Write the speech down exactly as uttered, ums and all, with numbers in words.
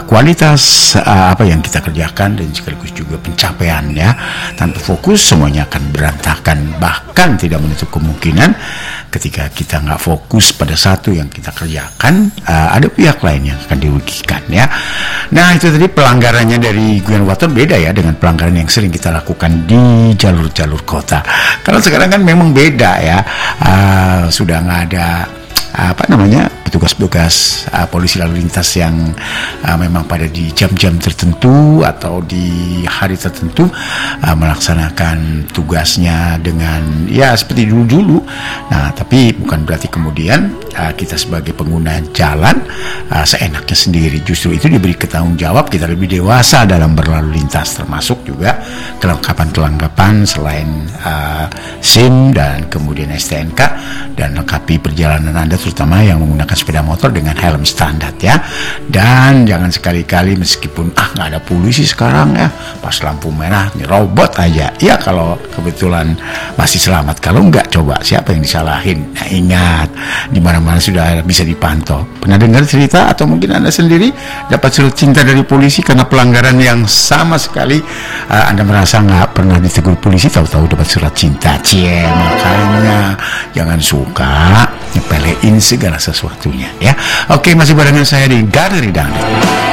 kualitas uh, apa yang kita kerjakan dan sekaligus juga pencapaiannya. Tanpa fokus semuanya akan berantakan, bahkan tidak menutup kemungkinan ketika kita nggak fokus pada satu yang kita kerjakan, uh, ada pihak lain yang akan dirugikan ya. Nah itu tadi pelanggarannya dari Gwen Waton beda ya dengan pelanggaran yang sering kita lakukan di jalur-jalur kota. Karena sekarang kan memang beda ya, uh, sudah nggak ada apa namanya petugas-petugas uh, polisi lalu lintas yang uh, memang pada di jam-jam tertentu atau di hari tertentu uh, melaksanakan tugasnya dengan ya seperti dulu-dulu. Nah tapi bukan berarti kemudian uh, kita sebagai pengguna jalan uh, seenaknya sendiri. Justru itu diberi ketanggung jawab, kita lebih dewasa dalam berlalu lintas, termasuk juga kelengkapan-kelengkapan selain uh, SIM dan kemudian S T N K, dan lengkapi perjalanan Anda terutama yang menggunakan sepeda motor dengan helm standar ya. Dan jangan sekali-kali meskipun ah nggak ada polisi sekarang ya, pas lampu merah nih robot aja ya, kalau kebetulan masih selamat. Kalau nggak, coba siapa yang disalahin? Nah ingat, di mana-mana sudah bisa dipantau. Pernah dengar cerita atau mungkin Anda sendiri dapat surat cinta dari polisi karena pelanggaran yang sama sekali uh, Anda merasa nggak pernah ditegur polisi, tahu-tahu dapat surat cinta. Cie, makanya jangan suka nyepelein segala sesuatunya ya. Oke, masih barengan saya di Galeri Dangdut.